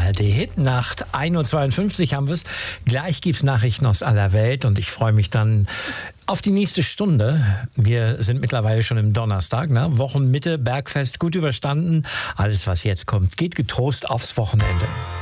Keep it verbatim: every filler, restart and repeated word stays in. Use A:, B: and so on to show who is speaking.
A: R D Hitnacht. ein Uhr zweiundfünfzig haben wir es. Gleich gibt es Nachrichten aus aller Welt und ich freue mich dann auf die nächste Stunde. Wir sind mittlerweile schon im Donnerstag, ne? Wochenmitte, Bergfest gut überstanden. Alles, was jetzt kommt, geht getrost aufs Wochenende.